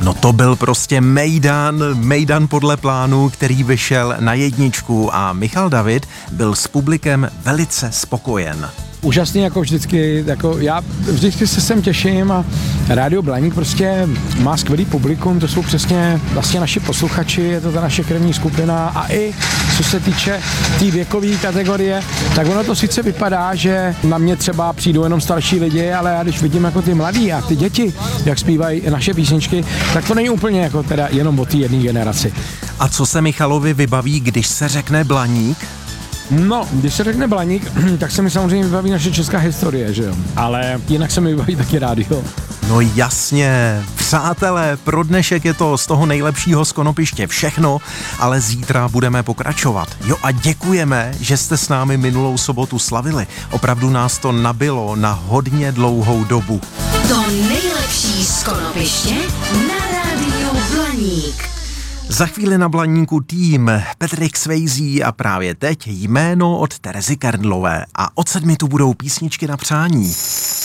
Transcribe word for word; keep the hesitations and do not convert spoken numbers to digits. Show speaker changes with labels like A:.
A: No to byl prostě mejdan, mejdan podle plánu, který vyšel na jedničku a Michal David byl s publikem velice spokojen.
B: Úžasný jako vždycky, jako já vždycky se sem těším a Rádio Blaník prostě má skvělý publikum, to jsou přesně vlastně naši posluchači, je to ta naše krevní skupina a i co se týče té tý věkové kategorie, tak ono to sice vypadá, že na mě třeba přijdou jenom starší lidi, ale já když vidím jako ty mladí a ty děti, jak zpívají naše písničky, tak to není úplně jako teda jenom o té jedné generaci.
A: A co se Michalovi vybaví, když se řekne Blaník?
B: No, když se řekne Blaník, tak se mi samozřejmě vybaví naše česká historie, že jo? Ale jinak se mi vybaví taky rádio.
A: No jasně, přátelé, pro dnešek je to z toho nejlepšího z Konopiště všechno, ale zítra budeme pokračovat. Jo a děkujeme, že jste s námi minulou sobotu slavili. Opravdu nás to nabilo na hodně dlouhou dobu.
C: To nejlepší z Konopiště na rádiu Blaník.
A: Za chvíli na Blaníku tým Patrick Swayze a právě teď jméno od Terezy Kernlové a od sedmi tu budou písničky na přání.